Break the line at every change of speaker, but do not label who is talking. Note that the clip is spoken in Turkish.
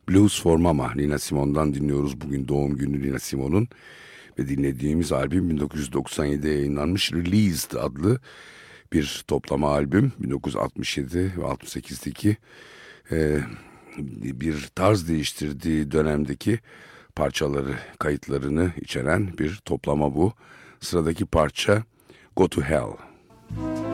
Blues for Mama, Nina Simone'dan dinliyoruz. Bugün doğum günü Nina Simone'un ve dinlediğimiz albüm 1997'de yayınlanmış Released adlı bir toplama albüm. 1967 ve 68'deki bir tarz değiştirdiği dönemdeki parçaları, kayıtlarını içeren bir toplama bu. Sıradaki parça Go to Hell.